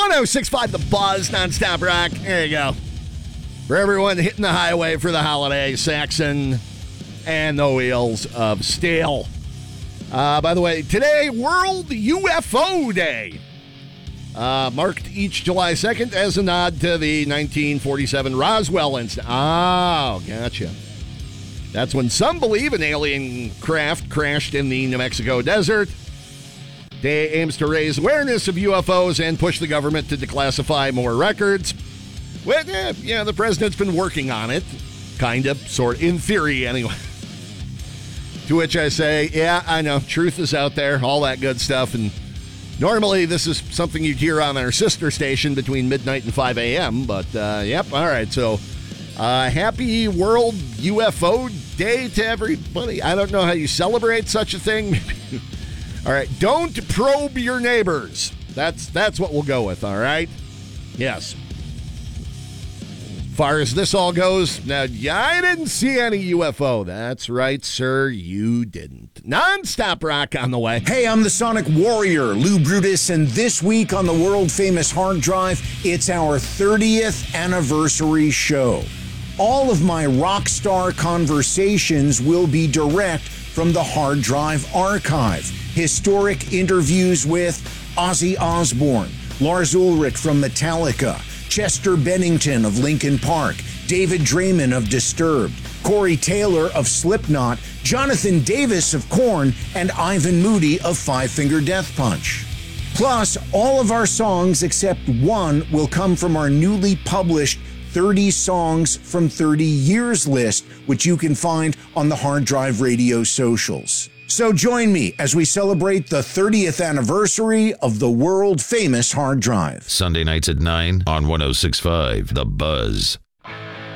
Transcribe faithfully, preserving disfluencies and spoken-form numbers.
one oh six point five The Buzz, nonstop rock. There you go. For everyone hitting the highway for the holiday, Saxon and the Wheels of Steel. Uh, by the way, today, World U F O Day. Uh, marked each July second as a nod to the nineteen forty-seven Roswell incident. Oh, gotcha. That's when some believe an alien craft crashed in the New Mexico desert. Day aims to raise awareness of U F Os and push the government to declassify more records. Well, yeah, yeah, the president's been working on it. Kind of, sort of, in theory, anyway. To which I say, yeah, I know, truth is out there, all that good stuff. And normally this is something you'd hear on our sister station between midnight and five a.m. But, uh, yep, all right. So, uh, happy World U F O Day to everybody. I don't know how you celebrate such a thing. All right, don't probe your neighbors. That's that's what we'll go with, all right? Yes. As far as this all goes, now, yeah, I didn't see any U F O. That's right, sir, you didn't. Non-stop rock on the way. Hey, I'm the Sonic Warrior, Lou Brutus, and this week on the world-famous Hard Drive, it's our thirtieth anniversary show. All of my rock star conversations will be direct from the Hard Drive archive. Historic interviews with Ozzy Osbourne, Lars Ulrich from Metallica, Chester Bennington of Linkin Park, David Draymond of Disturbed, Corey Taylor of Slipknot, Jonathan Davis of Korn, and Ivan Moody of Five Finger Death Punch. Plus, all of our songs except one will come from our newly published thirty Songs from thirty Years list, which you can find on the Hard Drive Radio socials. So join me as we celebrate the thirtieth anniversary of the world-famous Hard Drive. Sunday nights at nine on one oh six point five The Buzz.